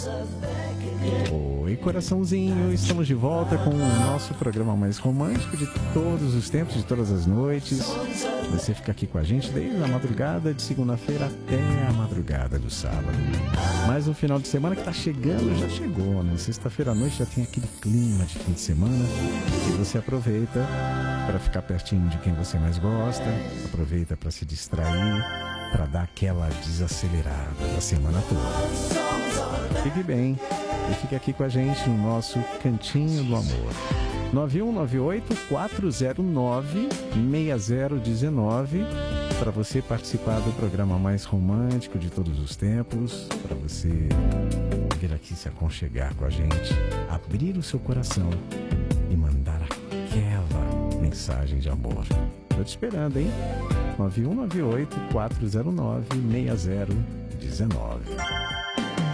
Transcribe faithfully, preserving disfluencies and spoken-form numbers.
Oi, coraçãozinho, estamos de volta com o nosso programa mais romântico de todos os tempos, de todas as noites. Você fica aqui com a gente desde a madrugada de segunda-feira até a madrugada do sábado. Mas o final de semana que tá chegando, já chegou, né? Sexta-feira à noite já tem aquele clima de fim de semana e você aproveita para ficar pertinho de quem você mais gosta, aproveita para se distrair, para dar aquela desacelerada da semana toda. Fique bem e fique aqui com a gente no nosso Cantinho do Amor. nove um nove oito, quatro zero nove, seis zero um nove para você participar do programa mais romântico de todos os tempos, para você vir aqui se aconchegar com a gente, abrir o seu coração e mandar aquela mensagem de amor. Tô te esperando, hein? nove um nove oito, quatro zero nove, seis zero um nove.